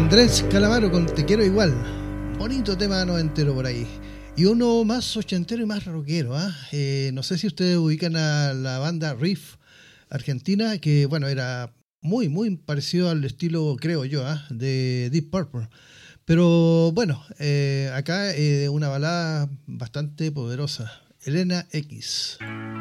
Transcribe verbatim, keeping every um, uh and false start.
Andrés Calamaro con Te Quiero Igual. Bonito tema noventero por ahí. Y uno más ochentero y más rockero. ¿eh? Eh, no sé si ustedes ubican a la banda Riff argentina, que bueno, era muy, muy parecido al estilo, creo yo, ¿eh? de Deep Purple. Pero bueno, eh, acá eh, una balada bastante poderosa. Elena X.